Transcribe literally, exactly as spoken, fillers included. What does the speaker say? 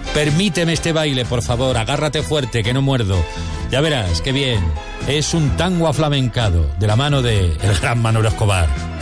Permíteme este baile, por favor, agárrate fuerte, que no muerdo. Ya verás, qué bien. Es un tango aflamencado, de la mano de el gran Manolo Escobar.